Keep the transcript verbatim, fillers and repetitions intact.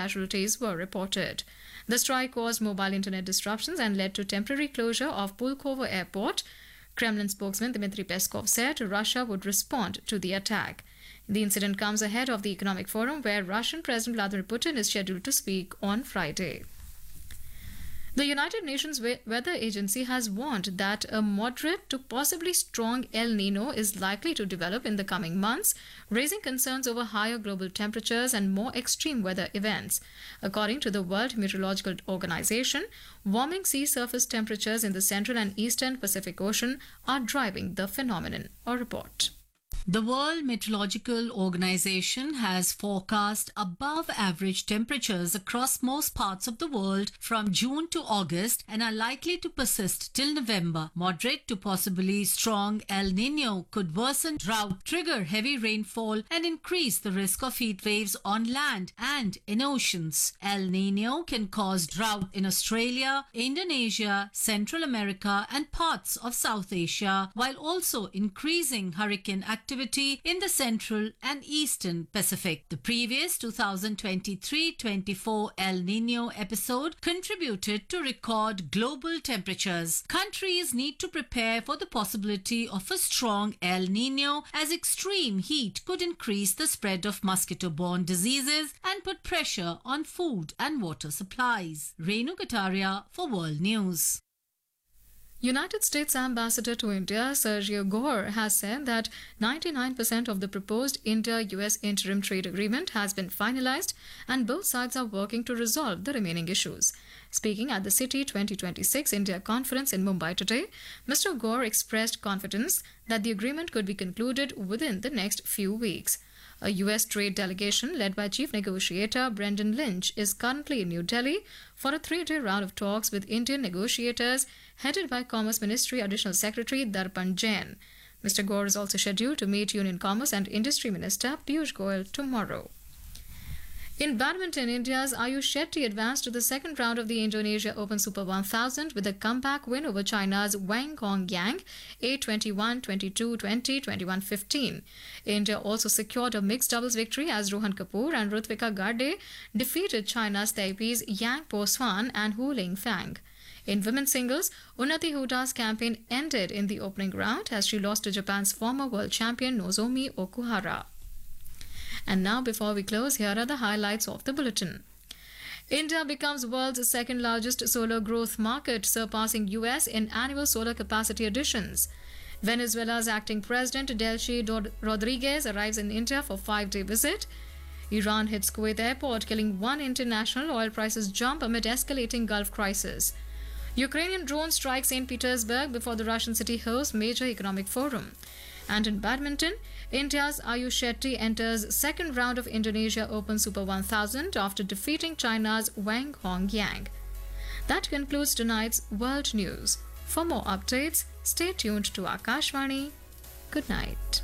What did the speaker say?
casualties were reported. The strike caused mobile internet disruptions and led to temporary closure of Pulkovo airport. Kremlin spokesman Dmitry Peskov said Russia would respond to the attack. The incident comes ahead of the economic forum where Russian President Vladimir Putin is scheduled to speak on Friday. The United Nations Weather Agency has warned that a moderate to possibly strong El Nino is likely to develop in the coming months, raising concerns over higher global temperatures and more extreme weather events. According to the World Meteorological Organization, warming sea surface temperatures in the central and eastern Pacific Ocean are driving the phenomenon. A report. The World Meteorological Organization has forecast above average temperatures across most parts of the world from June to August and are likely to persist till November. Moderate to possibly strong El Nino could worsen drought, trigger heavy rainfall, and increase the risk of heat waves on land and in oceans. El Nino can cause drought in Australia, Indonesia, Central America, and parts of South Asia, while also increasing hurricane activity in the central and eastern Pacific. The previous two thousand twenty-three twenty-four El Nino episode contributed to record global temperatures. Countries need to prepare for the possibility of a strong El Nino, as extreme heat could increase the spread of mosquito-borne diseases and put pressure on food and water supplies. Renu Kataria for World News. United States Ambassador to India Sergio Gore has said that ninety-nine percent of the proposed India-U S interim trade agreement has been finalized and both sides are working to resolve the remaining issues. Speaking at the City twenty twenty-six India Conference in Mumbai today, Mister Gore expressed confidence that the agreement could be concluded within the next few weeks. A U S trade delegation led by Chief Negotiator Brendan Lynch is currently in New Delhi for a three-day round of talks with Indian negotiators headed by Commerce Ministry Additional Secretary Darpan Jain. Mister Gore is also scheduled to meet Union Commerce and Industry Minister Piyush Goyal tomorrow. In badminton, India's Ayush Shetty advanced to the second round of the Indonesia Open Super one thousand with a comeback win over China's Wang Hongyang eight twenty-one, twenty-two twenty, twenty-one fifteen. India also secured a mixed doubles victory as Rohan Kapoor and Rutvika Garde defeated China's Taipei's Yang Po Swan and Hu Ling Fang. In women's singles, Unnati Huda's campaign ended in the opening round as she lost to Japan's former world champion Nozomi Okuhara. And now, before we close, here are the highlights of the bulletin. India becomes world's second largest solar growth market, surpassing U S in annual solar capacity additions. Venezuela's acting president Delcy Rodriguez arrives in India for five-day visit. Iran hits Kuwait airport, killing one international. Oil prices jump amid escalating Gulf crisis. Ukrainian drone strikes Saint Petersburg before the Russian city hosts major economic forum. And in badminton, India's Ayush Shetty enters second round of Indonesia Open Super one thousand after defeating China's Wang Hongyang. That concludes tonight's World News. For more updates, stay tuned to Akashvani. Good night.